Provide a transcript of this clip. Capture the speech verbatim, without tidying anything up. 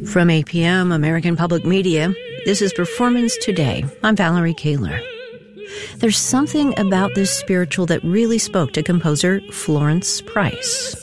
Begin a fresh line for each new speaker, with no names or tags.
From A P M, American Public Media, this is Performance Today. I'm Valerie Kaler. There's something about this spiritual that really spoke to composer Florence Price.